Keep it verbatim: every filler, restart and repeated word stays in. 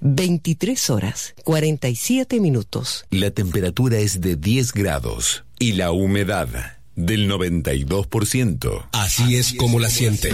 veintitrés horas, cuarenta y siete minutos. La temperatura es de diez grados y la humedad del noventa y dos por ciento. Así es como la siente.